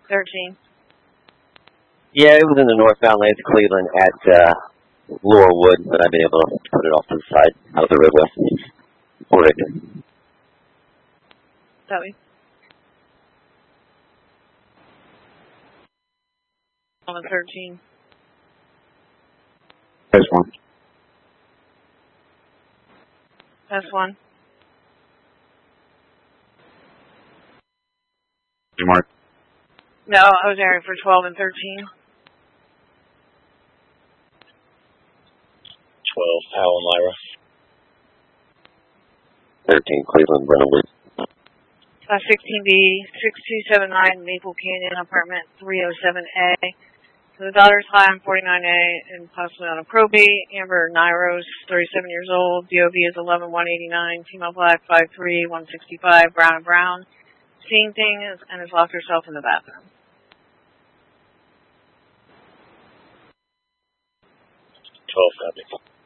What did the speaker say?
13. Yeah, it was in the northbound lanes of Cleveland at Laurelwood, but I've been able to put it off to the side out of the roadway. Correct. Copy. 12 and 13. There's one. That's one. Mark. No, I was airing for 12 and 13. 12, Powell and Lyra. 13, Cleveland, Brentwood. 16B, 6279 Maple Canyon, apartment 307A. So the daughter's high on 49A and possibly on a probate. Amber Nairos, 37 years old. DOV is 11189. Female black, 5'3", 165. Brown and brown. Seen things and has locked herself in the bathroom. 12, copy.